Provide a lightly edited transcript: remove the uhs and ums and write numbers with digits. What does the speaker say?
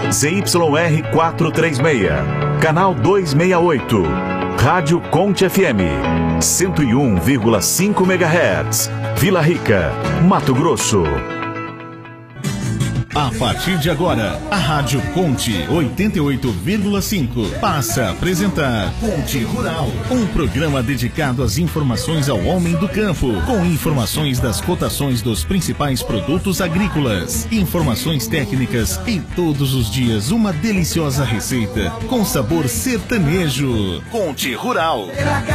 ZYR 436, canal 268, Rádio Conte FM, 101,5 MHz, Vila Rica, Mato Grosso. A partir de agora, a Rádio Conte 88,5 passa a apresentar Conte Rural, um programa dedicado às informações ao homem do campo, com informações das cotações dos principais produtos agrícolas, informações técnicas e todos os dias uma deliciosa receita com sabor sertanejo. Conte Rural.